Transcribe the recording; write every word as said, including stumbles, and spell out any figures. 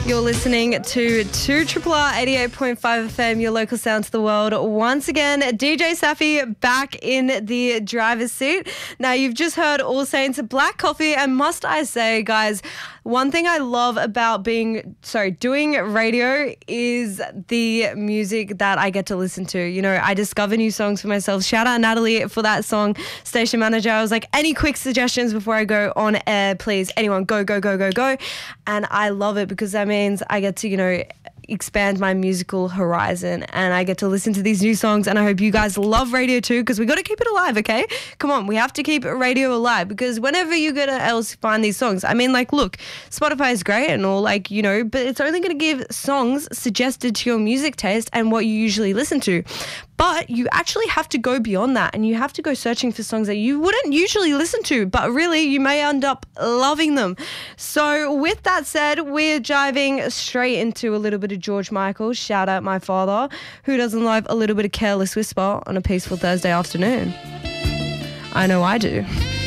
You're listening to two Triple R eighty-eight point five F M, your local sound to the world. Once again, D J Safi back in the driver's seat. Now, you've just heard All Saints, Black Coffee, and must I say, guys, one thing I love about being, sorry, doing radio is the music that I get to listen to. You know, I discover new songs for myself. Shout out Natalie for that song, Station Manager. I was like, any quick suggestions before I go on air, please? Anyone, go, go, go, go, go. And I love it because that means I get to, you know, expand my musical horizon and I get to listen to these new songs, and I hope you guys love radio too, because we got to keep it alive, okay? Come on, we have to keep radio alive, because whenever you're gonna else find these songs, I mean, like, look, Spotify is great and all, like, you know, but it's only gonna give songs suggested to your music taste and what you usually listen to. But you actually have to go beyond that, and you have to go searching for songs that you wouldn't usually listen to, but really you may end up loving them. So with that said, we're diving straight into a little bit of George Michael. Shout out my father. Who doesn't love a little bit of Careless Whisper on a peaceful Thursday afternoon? I know I do.